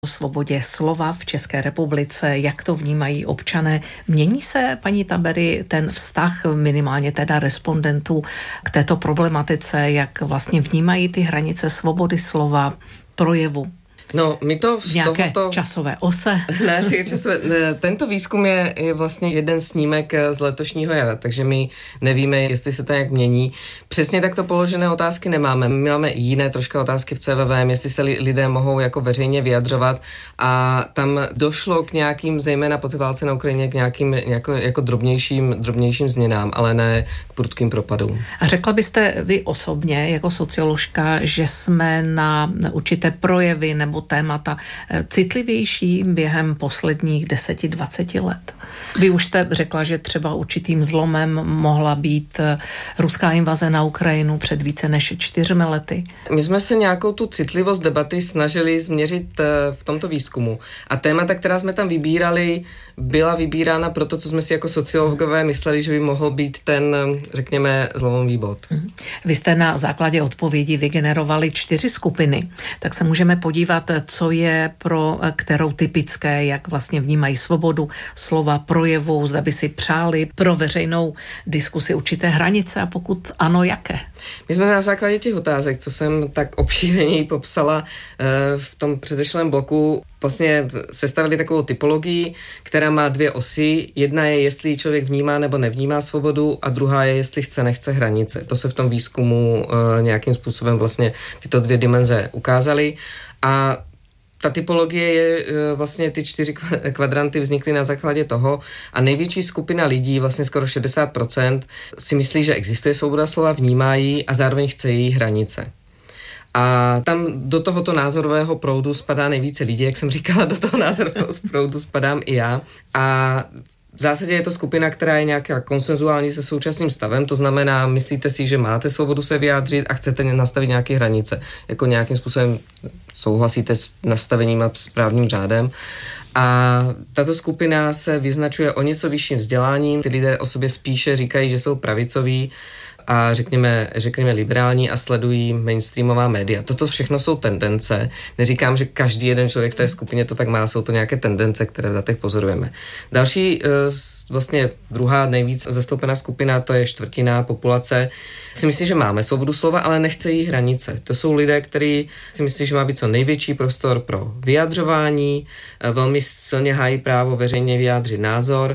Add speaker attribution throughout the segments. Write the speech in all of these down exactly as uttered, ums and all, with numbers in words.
Speaker 1: O svobodě slova v České republice, jak to vnímají občané. Mění se, paní Tabery, ten vztah minimálně teda respondentů k této problematice, jak vlastně vnímají ty hranice svobody slova, projevu?
Speaker 2: No, my to z
Speaker 1: nějaké
Speaker 2: tohoto...
Speaker 1: časové ose.
Speaker 2: Naši časové... Tento výzkum je, je vlastně jeden snímek z letošního jara, takže my nevíme, jestli se to jak mění. Přesně takto položené otázky nemáme. My máme jiné troška otázky v C V V, jestli se lidé mohou jako veřejně vyjadřovat, a tam došlo k nějakým, zejména po té válce na Ukrajině, k nějakým jako, jako drobnějším, drobnějším změnám, ale ne k prudkým propadům.
Speaker 1: A řekla byste vy osobně jako socioložka, že jsme na určité projevy nebo témata citlivější během posledních deseti dvaceti let? Vy už jste řekla, že třeba určitým zlomem mohla být ruská invaze na Ukrajinu před více než čtyřmi lety.
Speaker 2: My jsme se nějakou tu citlivost debaty snažili změřit v tomto výzkumu. A témata, která jsme tam vybírali, byla vybírána pro to, co jsme si jako sociologové mysleli, že by mohl být ten, řekněme, zlomový bod.
Speaker 1: Vy jste na základě odpovědi vygenerovali čtyři skupiny, tak se můžeme podívat, co je pro kterou typické, jak vlastně vnímají svobodu slova, projevu, zda by si přáli pro veřejnou diskusi určité hranice, a pokud ano, jaké?
Speaker 2: My jsme na základě těch otázek, co jsem tak obšířeněji popsala v tom předešlém bloku, vlastně sestavili takovou typologii, která má dvě osy. Jedna je, jestli člověk vnímá nebo nevnímá svobodu, a druhá je, jestli chce, nechce hranice. To se v tom výzkumu nějakým způsobem vlastně tyto dvě dimenze ukázaly. A ta typologie je vlastně, ty čtyři kvadranty vznikly na základě toho, a největší skupina lidí, vlastně skoro šedesát procent, si myslí, že existuje svoboda slova, vnímá ji a zároveň chce její hranice. A tam do tohoto názorového proudu spadá nejvíce lidí, jak jsem říkala, do toho názorového proudu spadám i já. A v zásadě je to skupina, která je nějaká konsenzuální se současným stavem, to znamená, myslíte si, že máte svobodu se vyjádřit a chcete nastavit nějaké hranice. Jako nějakým způsobem souhlasíte s nastavením a s právním řádem. A tato skupina se vyznačuje o něco vyšším vzděláním. Ty lidé o sobě spíše říkají, že jsou pravicoví a řekněme, řekněme liberální a sledují mainstreamová média. Toto všechno jsou tendence. Neříkám, že každý jeden člověk v té skupině to tak má, jsou to nějaké tendence, které v datech pozorujeme. Další, vlastně druhá nejvíc zastoupená skupina, to je čtvrtina populace, si myslí, že máme svobodu slova, ale nechce jí hranice. To jsou lidé, kteří si myslí, že má být co největší prostor pro vyjadřování, velmi silně hájí právo veřejně vyjádřit názor,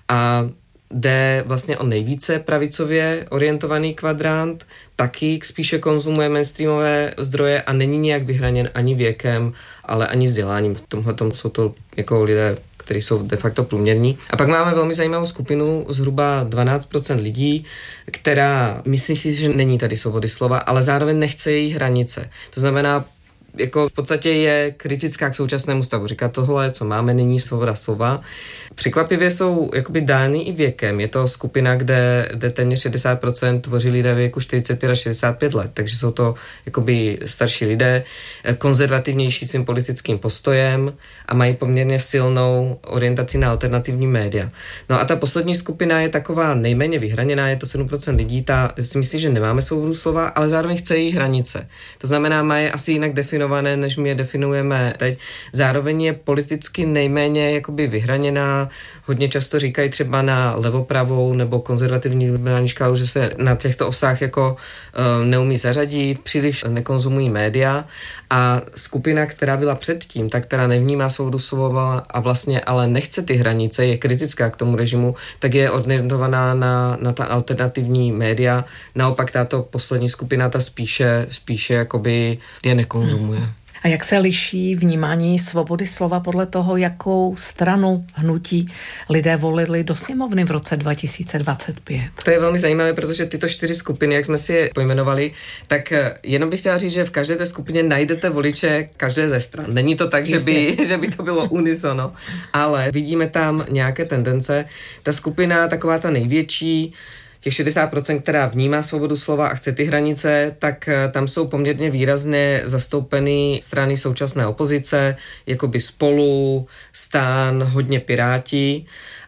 Speaker 2: a jde vlastně o nejvíce pravicově orientovaný kvadrant, taky spíše konzumuje mainstreamové zdroje a není nějak vyhraněn ani věkem, ale ani vzděláním. V tomhletom jsou to jako lidé, kteří jsou de facto průměrní. A pak máme velmi zajímavou skupinu, zhruba dvanáct procent lidí, která myslí si, že není tady svobody slova, ale zároveň nechce její hranice. To znamená, jako v podstatě je kritická k současnému stavu. Říká, tohle, co máme, není svoboda slova. Překvapivě jsou jakoby dány i věkem. Je to skupina, kde, kde téměř šedesát procent tvoří lidé věku čtyřicet pět až šedesát pět let, takže jsou to jakoby starší lidé, konzervativnější svým politickým postojem a mají poměrně silnou orientaci na alternativní média. No a ta poslední skupina je taková nejméně vyhraněná, je to sedm procent lidí, ta si myslí, že nemáme svobodu slova, ale zároveň chce její hranice. To znamená, má je asi jinak definované, než my je definujeme teď. Zároveň je politicky nejméně jakoby vyhraněná. Hodně často říkají třeba na levopravou nebo konzervativní liberální škálu, že se na těchto osách jako uh, neumí zařadit, příliš nekonzumují média. A skupina, která byla předtím, ta, která nevnímá svobodu slova a vlastně ale nechce ty hranice, je kritická k tomu režimu, tak je orientovaná na, na ta alternativní média. Naopak tato poslední skupina, ta spíše, spíše jakoby je nekonzumuje.
Speaker 1: A jak se liší vnímání svobody slova podle toho, jakou stranu hnutí lidé volili do sněmovny v roce dva tisíce dvacet pět?
Speaker 2: To je velmi zajímavé, protože tyto čtyři skupiny, jak jsme si je pojmenovali, tak jenom bych chtěla říct, že v každé té skupině najdete voliče každé ze stran. Není to tak, že by, že by to bylo unisono, ale vidíme tam nějaké tendence. Ta skupina, taková ta největší, těch šedesát procent, která vnímá svobodu slova a chce ty hranice, tak tam jsou poměrně výrazně zastoupeny strany současné opozice, jakoby Spolu, STAN, hodně Piráti.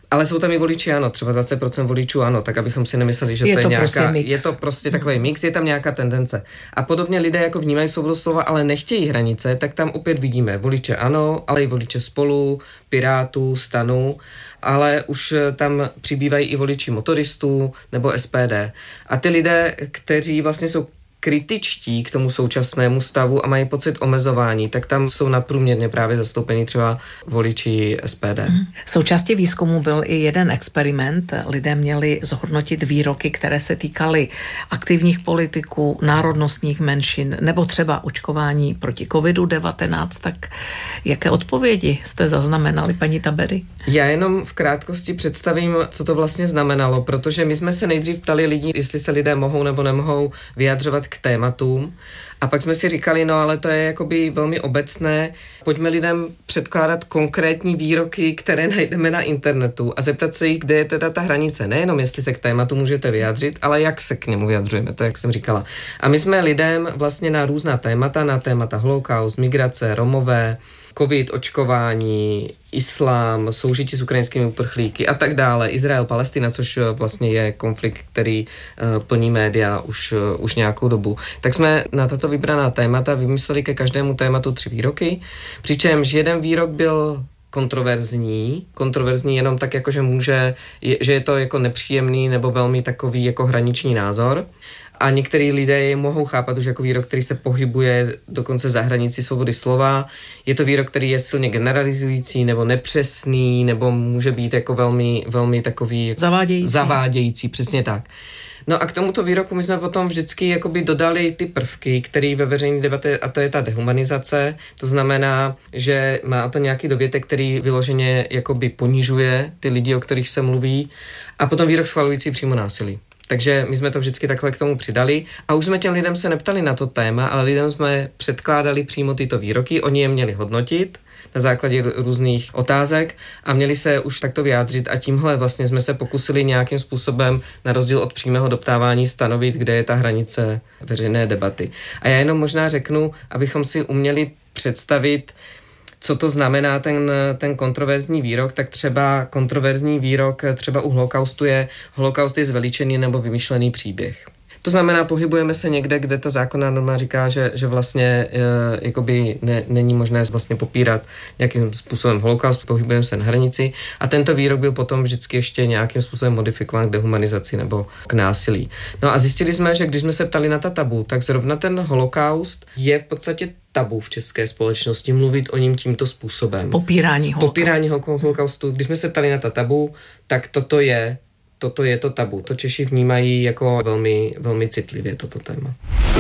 Speaker 2: Ale jsou tam i voliči ano, třeba dvacet procent voličů ano, tak abychom si nemysleli, že
Speaker 1: je
Speaker 2: to je
Speaker 1: to
Speaker 2: nějaká,
Speaker 1: prostě mix.
Speaker 2: Je to prostě takový mix, je tam nějaká tendence. A podobně lidé jako vnímají svobodu slova, ale nechtějí hranice, tak tam opět vidíme voliče ano, ale i voliče Spolu, Pirátů, Stanu, ale už tam přibývají i voliči motoristů nebo S P D. A ty lidé, kteří vlastně jsou kritičtí k tomu současnému stavu a mají pocit omezování, tak tam jsou nadprůměrně právě zastoupení třeba voliči S P D.
Speaker 1: Součástí výzkumu byl i jeden experiment. Lidé měli zhodnotit výroky, které se týkaly aktivních politiků, národnostních menšin nebo třeba očkování proti kovidu devatenáct. Tak jaké odpovědi jste zaznamenali, paní Tabery?
Speaker 2: Já jenom v krátkosti představím, co to vlastně znamenalo, protože my jsme se nejdřív ptali lidí, jestli se lidé mohou nebo nemohou vyjadřovat k tématům. A pak jsme si říkali, no ale to je jakoby velmi obecné, pojďme lidem předkládat konkrétní výroky, které najdeme na internetu a zeptat se jich, kde je teda ta hranice. Nejenom jestli se k tématu můžete vyjádřit, ale jak se k němu vyjadřujeme, to jak jsem říkala. A my jsme lidem vlastně na různá témata, na témata holokaust, migrace, Romové, covid, očkování, islám, soužití s ukrajinskými uprchlíky a tak dále, Izrael, Palestina, což vlastně je konflikt, který uh, plní média už, uh, už nějakou dobu. Tak jsme na tato vybraná témata vymysleli ke každému tématu tři výroky, přičemž jeden výrok byl kontroverzní, kontroverzní jenom tak, jako že může, je, že je to jako nepříjemný nebo velmi takový jako hraniční názor. A některý lidé je mohou chápat už jako výrok, který se pohybuje dokonce za hranici svobody slova. Je to výrok, který je silně generalizující nebo nepřesný, nebo může být jako velmi, velmi takový
Speaker 1: zavádějící.
Speaker 2: zavádějící, přesně tak. No a k tomuto výroku my jsme potom vždycky jakoby dodali ty prvky, které ve veřejné debatě, a to je ta dehumanizace, to znamená, že má to nějaký dovětek, který vyloženě jakoby ponižuje ty lidi, o kterých se mluví, a potom výrok schvalující přímo násilí. Takže my jsme to vždycky takhle k tomu přidali a už jsme těm lidem se neptali na to téma, ale lidem jsme předkládali přímo tyto výroky, oni je měli hodnotit na základě různých otázek a měli se už takto vyjádřit a tímhle vlastně jsme se pokusili nějakým způsobem na rozdíl od přímého doptávání stanovit, kde je ta hranice veřejné debaty. A já jenom možná řeknu, abychom si uměli představit, co to znamená ten, ten kontroverzní výrok, tak třeba kontroverzní výrok třeba u holokaustu je holokaust je zveličený nebo vymyšlený příběh. To znamená, pohybujeme se někde, kde ta zákonná norma říká, že, že vlastně e, jakoby ne, není možné vlastně popírat nějakým způsobem holokaust, pohybujeme se na hranici a tento výrok byl potom vždycky ještě nějakým způsobem modifikován k dehumanizaci nebo k násilí. No a zjistili jsme, že když jsme se ptali na ta tabu, tak zrovna ten holokaust je v podstatě tabu v české společnosti mluvit o ním tímto způsobem.
Speaker 1: Popírání holokaustu.
Speaker 2: Popírání holokaustu. Když jsme se ptali na ta tabu, tak toto je Toto je to tabu. To Češi vnímají jako velmi, velmi citlivě toto téma.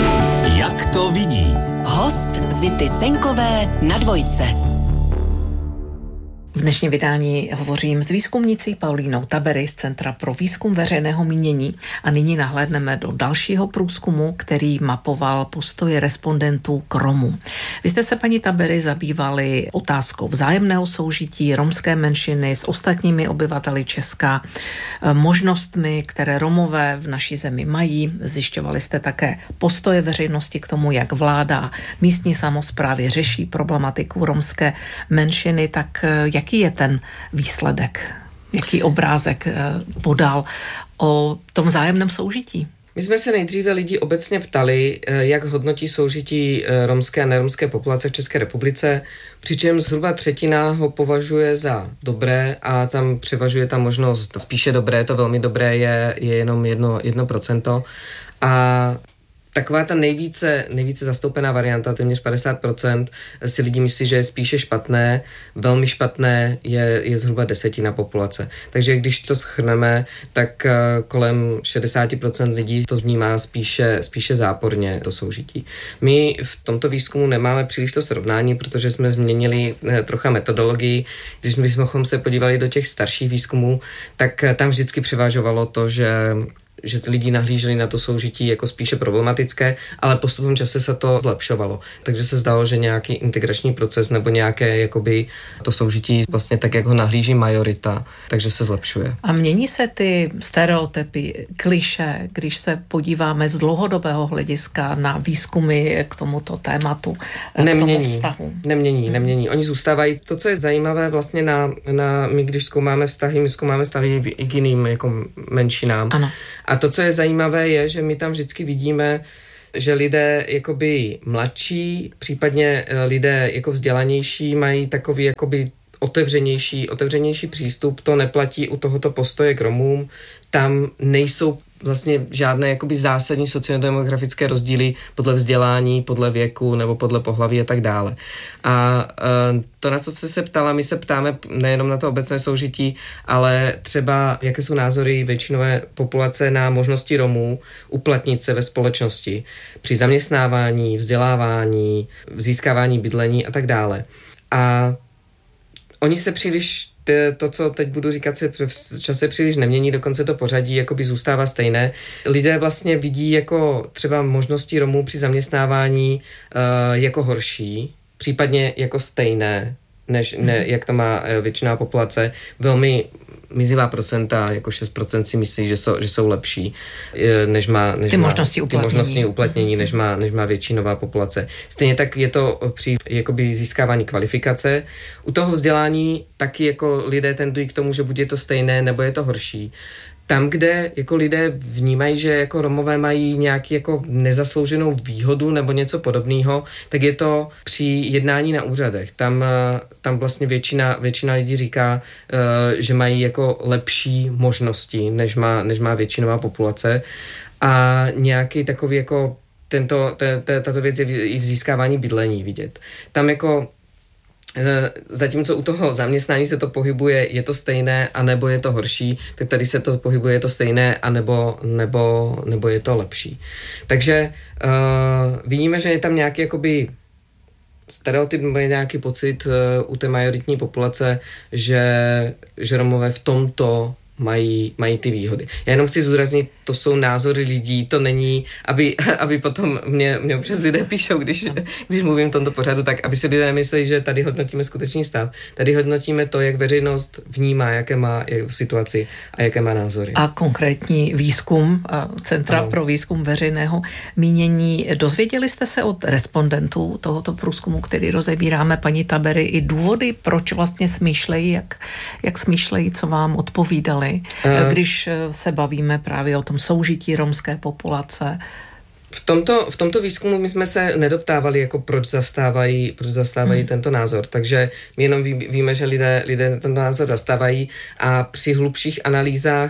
Speaker 3: Jak to vidí?
Speaker 4: Host Zity Senkové na Dvojce.
Speaker 1: V dnešním vydání hovořím s výzkumnicí Paulínou Tabery z Centra pro výzkum veřejného mínění a nyní nahlédneme do dalšího průzkumu, který mapoval postoje respondentů k Romům. Vy jste se, paní Tabery, zabývali otázkou vzájemného soužití romské menšiny s ostatními obyvateli Česka, možnostmi, které Romové v naší zemi mají. Zjišťovali jste také postoje veřejnosti k tomu, jak vláda místní samosprávy řeší problematiku romské menšiny, tak jak Jaký je ten výsledek? Jaký obrázek podal o tom vzájemném soužití?
Speaker 2: My jsme se nejdříve lidí obecně ptali, jak hodnotí soužití romské a neromské populace v České republice, přičemž zhruba třetina ho považuje za dobré a tam převažuje ta možnost spíše dobré, to velmi dobré je, je jenom jedno, jedno procento. A taková ta nejvíce, nejvíce zastoupená varianta, téměř padesát procent, si lidi myslí, že je spíše špatné, velmi špatné je, je zhruba desetina populace. Takže když to shrneme, tak kolem šedesát procent lidí to vnímá spíše, spíše záporně, to soužití. My v tomto výzkumu nemáme příliš to srovnání, protože jsme změnili trocha metodologii. Když bychom se podívali do těch starších výzkumů, tak tam vždycky převážovalo to, že že ty lidi nahlíželi na to soužití jako spíše problematické, ale postupem čase se to zlepšovalo. Takže se zdálo, že nějaký integrační proces nebo nějaké jakoby to soužití vlastně tak, jak ho nahlíží majorita, takže se zlepšuje.
Speaker 1: A mění se ty stereotypy, klišé, když se podíváme z dlouhodobého hlediska na výzkumy k tomuto tématu,
Speaker 2: nemění,
Speaker 1: k tomu vztahu?
Speaker 2: Nemění, nemění. Oni zůstávají. To, co je zajímavé vlastně na, na my, když zkoumáme vztahy, my zkoumáme vztahy i k jiným jako menšinám.
Speaker 1: Ano.
Speaker 2: A to, co je zajímavé, je, že my tam vždycky vidíme, že lidé jakoby mladší, případně lidé jako vzdělanější mají takový jakoby otevřenější, otevřenější přístup. To neplatí u tohoto postoje k Romům. Tam nejsou vlastně žádné jakoby zásadní sociodemografické rozdíly podle vzdělání, podle věku nebo podle pohlaví a tak dále. A e, to, na co jste se ptala, my se ptáme nejenom na to obecné soužití, ale třeba jaké jsou názory většinové populace na možnosti Romů uplatnit se ve společnosti při zaměstnávání, vzdělávání, získávání bydlení a tak dále. A oni se příliš, to, co teď budu říkat, se v čase příliš nemění, dokonce to pořadí jakoby zůstává stejné. Lidé vlastně vidí jako třeba možnosti Romů při zaměstnávání uh, jako horší, případně jako stejné, než ne, jak to má většina populace. Velmi mizivá procenta, jako šest procent si myslí, že jsou, že jsou lepší, než má, než
Speaker 1: ty,
Speaker 2: má
Speaker 1: možnosti
Speaker 2: ty možnosti uplatnění, než má, než má většinová populace. Stejně tak je to při jakoby získávání kvalifikace. U toho vzdělání taky jako lidé tendují k tomu, že buď je to stejné, nebo je to horší. Tam, kde jako lidé vnímají, že jako Romové mají nějaký jako nezaslouženou výhodu nebo něco podobného, tak je to při jednání na úřadech. Tam, tam vlastně většina, většina lidí říká, že mají jako lepší možnosti, než má, než má většinová populace. A nějaký takový jako tento, tato věc je i v získávání bydlení vidět. Tam jako zatímco u toho zaměstnání se to pohybuje, je to stejné, anebo je to horší, tak tady se to pohybuje, je to stejné, anebo, nebo, nebo je to lepší. Takže uh, vidíme, že je tam nějaký jakoby stereotyp nebo je nějaký pocit uh, u té majoritní populace, že, že Romové v tomto mají, mají ty výhody. Já jenom chci zdůraznit, to jsou názory lidí, to není, aby, aby potom mě, mě občas lidé píšou, když, když mluvím v tomto pořadu, tak aby si lidé nemysleli, že tady hodnotíme skutečný stav. Tady hodnotíme to, jak veřejnost vnímá, jaké má situaci a jaké má názory.
Speaker 1: A konkrétní výzkum Centra ano. pro výzkum veřejného mínění. Dozvěděli jste se od respondentů tohoto průzkumu, který rozebíráme, paní Tabery, i důvody, proč vlastně smýšlejí, jak, jak smýšlejí, co vám odpovídali, uh. když se bavíme právě o tom soužití romské populace?
Speaker 2: V tomto, v tomto výzkumu my jsme se nedoptávali, jako proč zastávají, proč zastávají hmm. tento názor, takže my jenom ví, víme, že lidé, lidé tento názor zastávají a při hlubších analýzách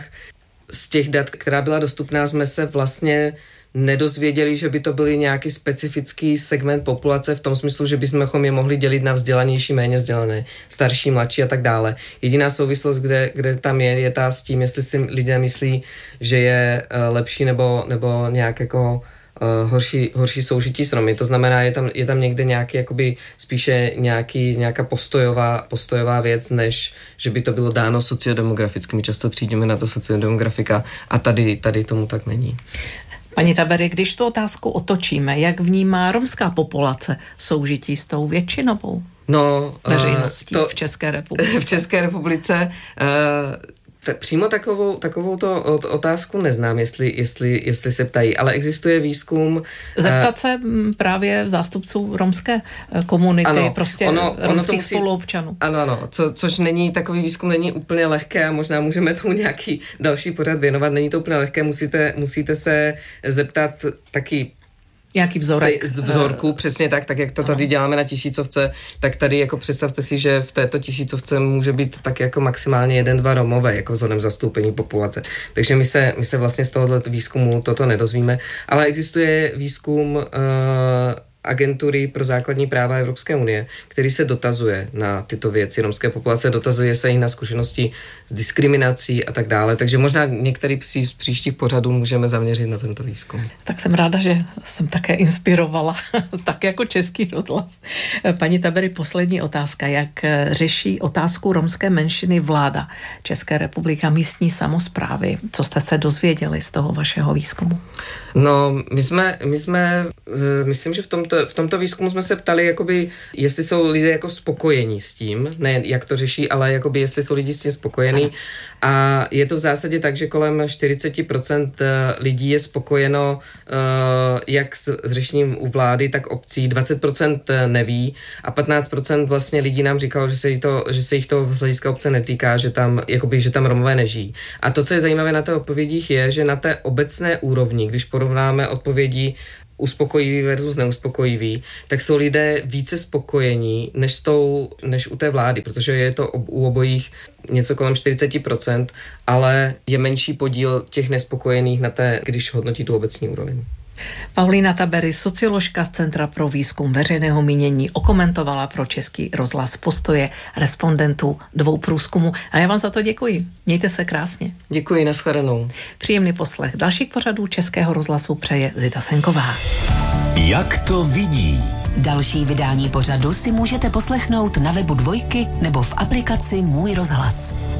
Speaker 2: z těch dat, která byla dostupná, jsme se vlastně nedozvěděli, že by to byl nějaký specifický segment populace v tom smyslu, že bychom je mohli dělit na vzdělanější, méně vzdělané, starší, mladší a tak dále. Jediná souvislost, kde, kde tam je, je ta s tím, jestli si lidé myslí, že je uh, lepší nebo, nebo nějak jako uh, horší, horší soužití s Romy. To znamená, je tam, je tam někde nějaký, jakoby spíše nějaký, nějaká postojová, postojová věc, než že by to bylo dáno sociodemograficky. My často třídíme na to sociodemografika a tady, tady tomu tak není.
Speaker 1: Paní Tabery, když tu otázku otočíme, jak vnímá romská populace soužití s tou většinovou
Speaker 2: no,
Speaker 1: veřejností
Speaker 2: to,
Speaker 1: v České republice?
Speaker 2: V České republice uh, t- přímo takovou, takovou to otázku neznám, jestli, jestli, jestli se ptají, ale existuje výzkum.
Speaker 1: Zeptat uh, se právě zástupců romské komunity, ano, prostě ono, romských ono musí, spoluobčanů.
Speaker 2: Ano, ano, co, což není, takový výzkum není úplně lehké a možná můžeme tomu nějaký další pořad věnovat, není to úplně lehké, musíte, musíte se zeptat taky
Speaker 1: nějaký vzorek.
Speaker 2: Z vzorku, přesně tak, tak jak to tady děláme na tisícovce, tak tady jako představte si, že v této tisícovce může být tak jako maximálně jeden, dva Romové, jako vzhledem zastoupení populace. Takže my se, my se vlastně z tohoto výzkumu toto nedozvíme, ale existuje výzkum uh, agentury pro základní práva Evropské unie, který se dotazuje na tyto věci romské populace, dotazuje se i na zkušenosti s diskriminací a tak dále. Takže možná některý z příštích pořadů můžeme zaměřit na tento výzkum.
Speaker 1: Tak jsem ráda, že jsem také inspirovala, tak jako Český rozhlas. Paní Tabery, poslední otázka. Jak řeší otázku romské menšiny vláda České republiky a místní samosprávy? Co jste se dozvěděli z toho vašeho výzkumu?
Speaker 2: No, my jsme, my jsme myslím, že v tomto, v tomto výzkumu jsme se ptali, jakoby, jestli jsou lidé jako spokojení s tím, ne jak to řeší, ale jakoby, jestli jsou lidi s tím spokojení. A je to v zásadě tak, že kolem čtyřicet procent lidí je spokojeno jak s řešením u vlády, tak obcí, dvacet procent neví a patnáct procent vlastně lidí nám říkalo, že se jich to, že se jich to z hlediska obce netýká, že tam, jakoby, že tam Romové nežijí. A to, co je zajímavé na té odpovědích, je, že na té obecné úrovni, když porovnáme odpovědi uspokojivý versus neuspokojivý, tak jsou lidé více spokojení než, tou, než u té vlády, protože je to ob, u obojích něco kolem čtyřicet procent, ale je menší podíl těch nespokojených na té, když hodnotí tu obecní úroveň.
Speaker 1: Paulína Tabery, socioložka z Centra pro výzkum veřejného mínění, okomentovala pro Český rozhlas postoje respondentů dvou průzkumů. A já vám za to děkuji. Mějte se krásně.
Speaker 2: Děkuji, nashledanou.
Speaker 1: Příjemný poslech dalších pořadů Českého rozhlasu přeje Zita Senková.
Speaker 3: Jak to vidí?
Speaker 4: Další vydání pořadu si můžete poslechnout na webu Dvojky nebo v aplikaci Můj rozhlas.